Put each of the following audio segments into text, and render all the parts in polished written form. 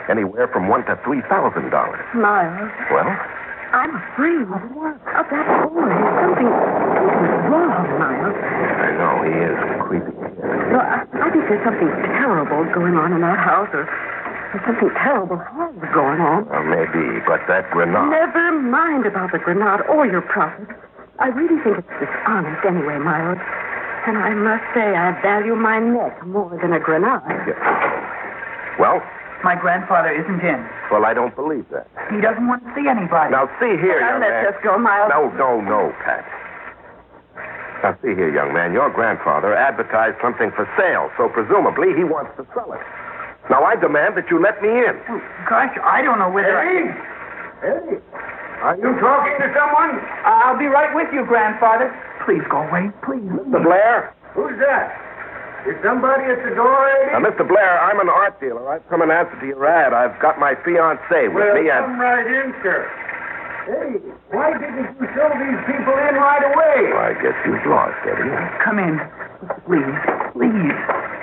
Anywhere from $1,000 to $3,000. Miles, Well? I'm afraid of that boy. Something's wrong, Miles. I know, he is creepy. No, I think there's something terrible going on in that house, or something terrible has going on. Well, maybe, but that grenade... Never mind about the grenade or your profit. I really think it's dishonest anyway, Miles. And I must say I value my neck more than a grenade. Yeah. Well? My grandfather isn't in. Well, I don't believe that. He doesn't want to see anybody. Now, see here, young man. Let's just go, Miles. No, Pat. Now, see here, young man. Your grandfather advertised something for sale, so presumably he wants to sell it. Now, I demand that you let me in. Oh, gosh, I don't know whether... Eddie, are you talking to someone? I'll be right with you, grandfather. Please go away, please. Mr. Blair? Who's that? Is somebody at the door, Eddie? Mr. Blair, I'm an art dealer. I've come in answer to your ad. I've got my fiancée with me and... Come right in, sir. Eddie, why didn't you show these people in right away? Well, I guess you've lost, Eddie. Come in. Please, please.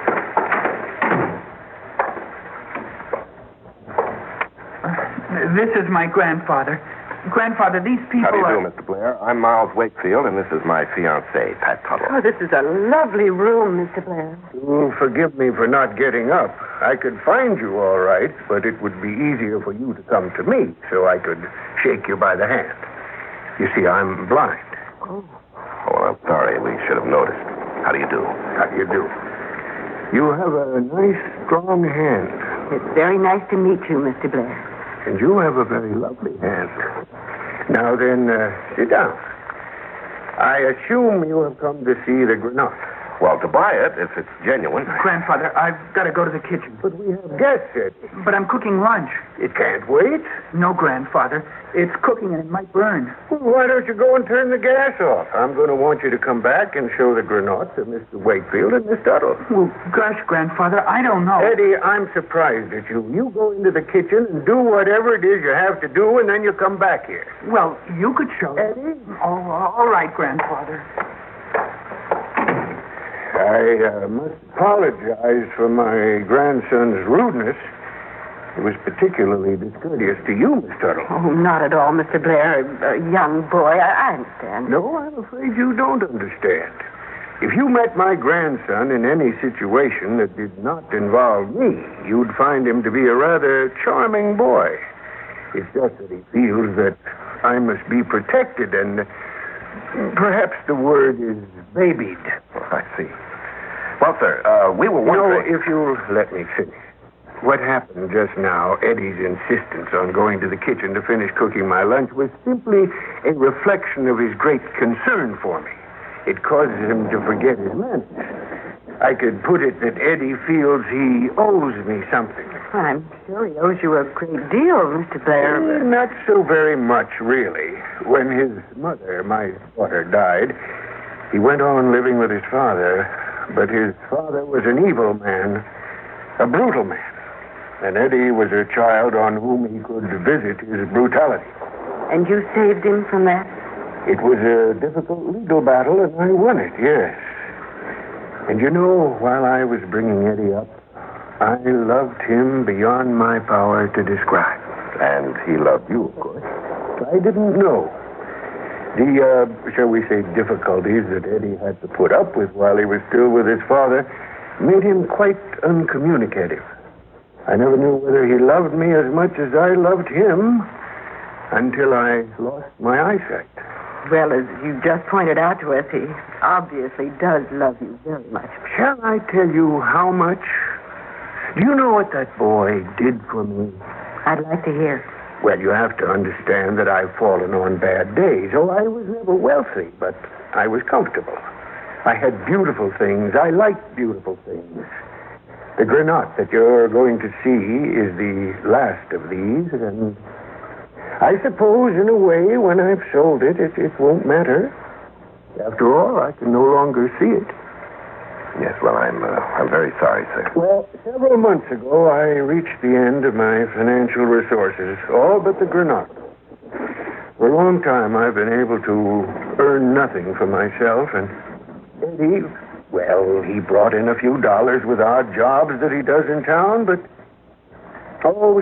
This is my grandfather. Grandfather, these people How do you are... do, Mr. Blair? I'm Miles Wakefield, and this is my fiancée, Pat Tuttle. Oh, this is a lovely room, Mr. Blair. Forgive me for not getting up. I could find you all right, but it would be easier for you to come to me so I could shake you by the hand. You see, I'm blind. Oh, well, I'm sorry. We should have noticed. How do you do? How do you do? You have a nice, strong hand. It's very nice to meet you, Mr. Blair. And you have a very lovely hand. Now then, sit down. I assume you have come to see the grenade. Well, to buy it, if it's genuine. Grandfather, I've got to go to the kitchen. But we have guests, Eddie. But I'm cooking lunch. It can't wait. No, Grandfather. It's cooking and it might burn. Well, why don't you go and turn the gas off? I'm going to want you to come back and show the grenade to Mr. Wakefield and Miss Tuttle. Well, gosh, Grandfather, I don't know. Eddie, I'm surprised at you. You go into the kitchen and do whatever it is you have to do, and then you come back here. Well, you could show Eddie? Oh, all right, Grandfather. I must apologize for my grandson's rudeness. It was particularly discourteous to you, Miss Tuttle. Oh, not at all, Mr. Blair. A young boy. I understand. No, I'm afraid you don't understand. If you met my grandson in any situation that did not involve me, you'd find him to be a rather charming boy. It's just that he feels that I must be protected and perhaps the word is babied. Oh, I see. Well, sir, we were wondering... if you'll let me finish. What happened just now, Eddie's insistence on going to the kitchen to finish cooking my lunch, was simply a reflection of his great concern for me. It causes him to forget his manners. I could put it that Eddie feels he owes me something. I'm sure he owes you a great deal, Mr. Blair. Not so very much, really. When his mother, my daughter, died, he went on living with his father. But his father was an evil man, a brutal man. And Eddie was a child on whom he could visit his brutality. And you saved him from that? It was a difficult legal battle, and I won it, yes. And you know, while I was bringing Eddie up, I loved him beyond my power to describe. And he loved you, of course. I didn't know. The, shall we say, difficulties that Eddie had to put up with while he was still with his father made him quite uncommunicative. I never knew whether he loved me as much as I loved him until I lost my eyesight. Well, as you just pointed out to us, he obviously does love you very much. Shall I tell you how much? Do you know what that boy did for me? I'd like to hear. Well, you have to understand that I've fallen on bad days. Oh, I was never wealthy, but I was comfortable. I had beautiful things. I liked beautiful things. The grenade that you're going to see is the last of these, and I suppose, in a way, when I've sold it, it won't matter. After all, I can no longer see it. Yes, well, I'm very sorry, sir. Well, several months ago, I reached the end of my financial resources, all but the grenade. For a long time, I've been able to earn nothing for myself, and Eddie, well, he brought in a few dollars with odd jobs that he does in town, but, oh,